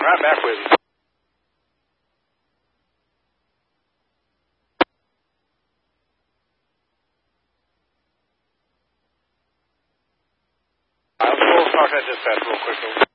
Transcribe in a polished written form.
right back with you. We'll start that dispatch real quick.